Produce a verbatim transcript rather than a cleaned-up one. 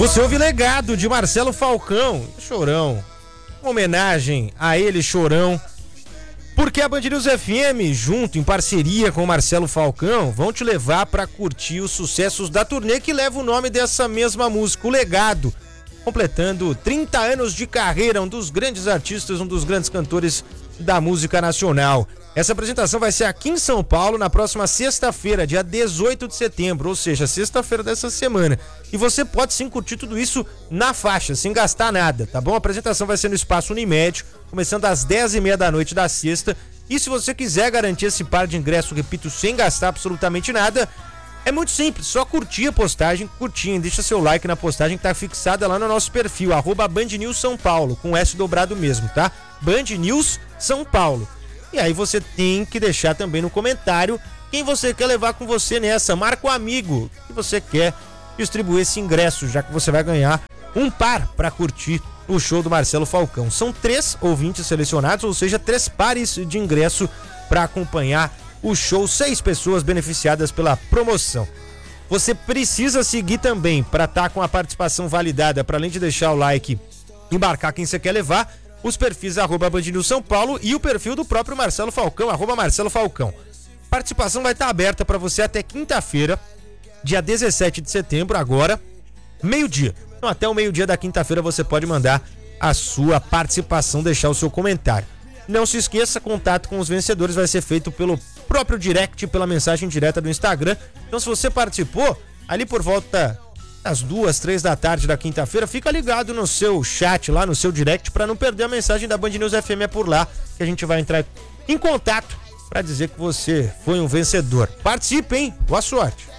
Você ouve Legado de Marcelo Falcão, Chorão. Uma homenagem a ele, Chorão. Porque a Band News F M, junto em parceria com o Marcelo Falcão, vão te levar para curtir os sucessos da turnê que leva o nome dessa mesma música, o Legado. Completando trinta anos de carreira, um dos grandes artistas, um dos grandes cantores da música nacional. Essa apresentação vai ser aqui em São Paulo na próxima sexta-feira, dia dezoito de setembro, ou seja, sexta-feira dessa semana. E você pode sim curtir tudo isso na faixa, sem gastar nada, tá bom? A apresentação vai ser no Espaço Unimed, começando às dez e meia da noite da sexta. E se você quiser garantir esse par de ingresso, repito, sem gastar absolutamente nada, é muito simples, só curtir a postagem, curtir, deixa seu like na postagem que tá fixada lá no nosso perfil, arroba Band News São Paulo, com S dobrado mesmo, tá? Band News São Paulo. E aí você tem que deixar também no comentário quem você quer levar com você nessa. Marca o amigo que você quer distribuir esse ingresso, já que você vai ganhar um par para curtir o show do Marcelo Falcão. São três ouvintes selecionados, ou seja, três pares de ingresso para acompanhar o show. Seis pessoas beneficiadas pela promoção. Você precisa seguir também para estar com a participação validada, para além de deixar o like e marcar quem você quer levar, os perfis arroba Band News São Paulo e o perfil do próprio Marcelo Falcão, arroba Marcelo Falcão. Participação vai estar aberta para você até quinta-feira, dia dezessete de setembro, agora, meio-dia. Então, até o meio-dia da quinta-feira você pode mandar a sua participação, deixar o seu comentário. Não se esqueça, contato com os vencedores vai ser feito pelo próprio direct, pela mensagem direta do Instagram. Então, se você participou, ali por volta às duas, três da tarde da quinta-feira, fica ligado no seu chat lá, no seu direct, para não perder a mensagem da Band News F M. É por lá que a gente vai entrar em contato para dizer que você foi um vencedor. Participe, hein? Boa sorte!